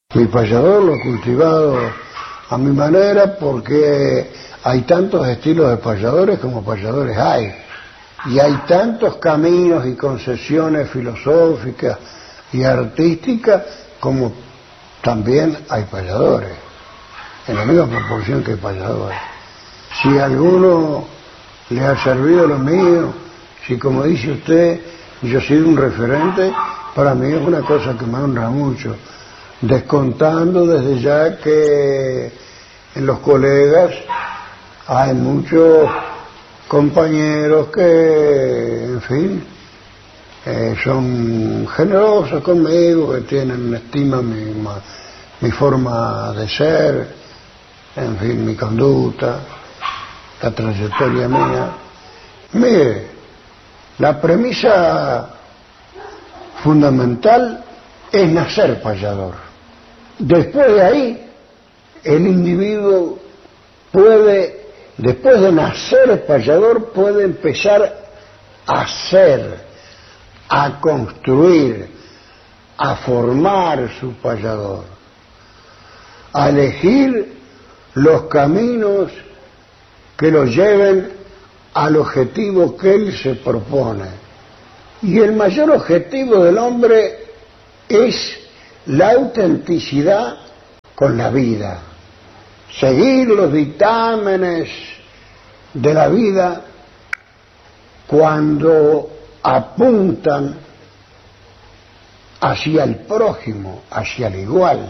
Mi payador lo he cultivado a mi manera porque hay tantos estilos de payadores como payadores hay. Y hay tantos caminos y concesiones filosóficas y artísticas como también hay payadores, en la misma proporción que hay payadores. Si a alguno le ha servido lo mío, si como dice usted, yo he sido un referente, para mí es una cosa que me honra mucho, descontando desde ya que en los colegas hay muchos compañeros que, en fin, son generosos conmigo, que tienen estima mi forma de ser, en fin, mi conducta, la trayectoria mía. Mire, la premisa fundamental es nacer payador. Después de ahí, el individuo puede, después de nacer payador, puede empezar a ser, a construir, a formar su payador, a elegir los caminos que lo lleven al objetivo que él se propone. Y el mayor objetivo del hombre es la autenticidad con la vida, seguir los dictámenes de la vida cuando apuntan hacia el prójimo, hacia el igual.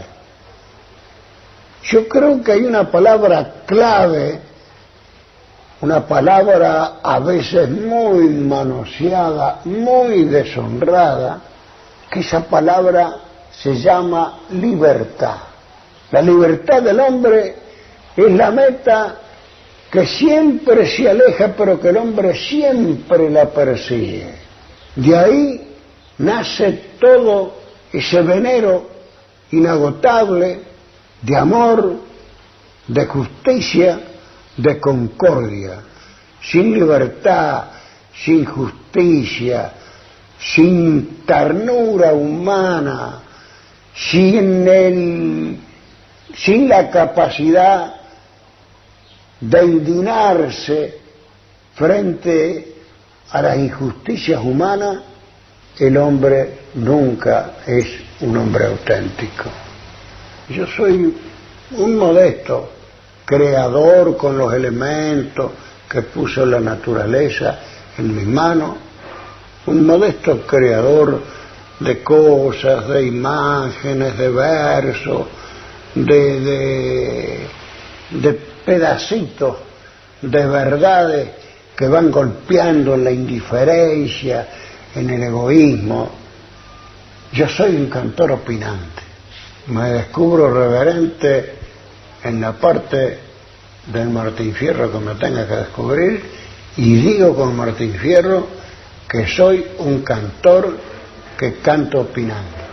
Yo creo que hay una palabra clave, una palabra a veces muy manoseada, muy deshonrada, que esa palabra se llama libertad. La libertad del hombre es la meta que siempre se aleja, pero que el hombre siempre la persigue. De ahí nace todo ese venero inagotable de amor, de justicia, de concordia. Sin libertad, sin justicia, sin ternura humana, sin la capacidad de indignarse frente a las injusticias humanas, el hombre nunca es un hombre auténtico. Yo soy un modesto creador con los elementos que puso la naturaleza en mis manos, un modesto creador de cosas, de imágenes, de versos, de pedacitos de verdades que van golpeando en la indiferencia, en el egoísmo. Yo soy un cantor opinante, me descubro reverente en la parte del Martín Fierro que me tenga que descubrir, y digo con Martín Fierro que soy un cantor que canto opinando.